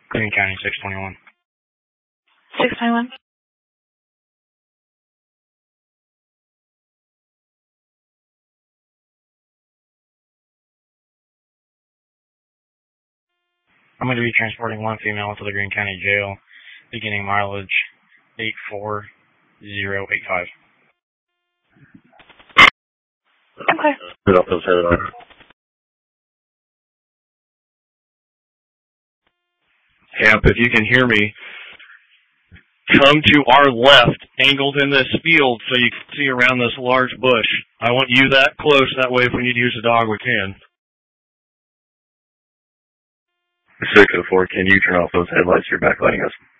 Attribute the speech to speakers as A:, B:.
A: Greene County 621.
B: 621.
A: I'm going to be transporting one female to the Greene County Jail, beginning mileage 84085.
B: Okay.
C: Get off those headed.
D: Camp, if you can hear me, come to our left, angled in this field so you can see around this large bush. I want you that close, that way if we need to use a dog, we can.
C: 604, can you turn off those headlights? You're backlighting us.